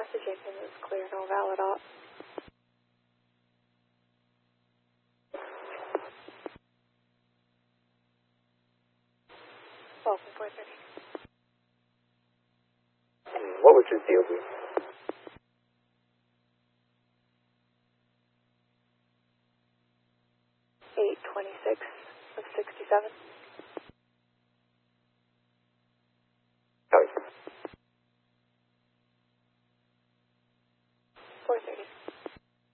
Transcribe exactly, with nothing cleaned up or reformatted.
message engine is clear, no valid op. Welcome, four thirty. What was your deal, please? eight twenty-six of sixty-seven.